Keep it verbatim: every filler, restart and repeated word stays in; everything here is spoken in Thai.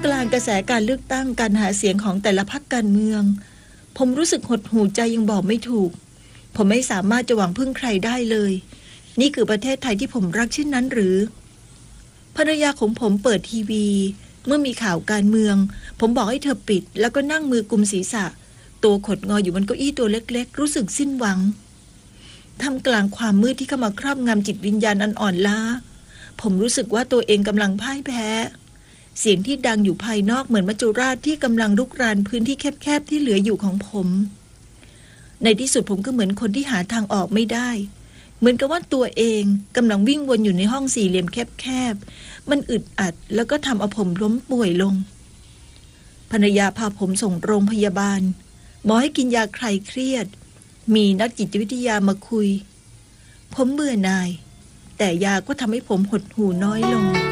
กลางกระแสการเลือกตั้งการหาเสียงของแต่ละพรรคการเมืองผมรู้สึกหดหู่ใจยังบอกไม่ถูกผมไม่สามารถจะหวังพึ่งใครได้เลยนี่คือประเทศไทยที่ผมรักเช่นนั้นหรือภรรยาของผมเปิดทีวีเมื่อมีข่าวการเมืองผมบอกให้เธอปิดแล้วก็นั่งมือกุมศีรษะตัวขดงออยู่บนเก้าอี้ตัวเล็กๆรู้สึกสิ้นหวังท่ามกลางความมืดที่เข้ามาครอบงำจิตวิญญาณอันอ่อนล้าผมรู้สึกว่าตัวเองกำลังพ่ายแพ้เสียงที่ดังอยู่ภายนอกเหมือนมัจจุราชที่กำลังรุกรานพื้นที่แคบๆที่เหลืออยู่ของผมในที่สุดผมก็เหมือนคนที่หาทางออกไม่ได้เหมือนกับว่าตัวเองกำลังวิ่งวนอยู่ในห้องสี่เหลี่ยมแคบๆมันอึดอัดแล้วก็ทำเอาผมล้มป่วยลงภรรยาพาผมส่งโรงพยาบาลหมอให้กินยาคลายเครียดมีนักจิตวิทยามาคุยผมเบื่อหน่ายแต่ยาก็ทำให้ผมหดหู่น้อยลง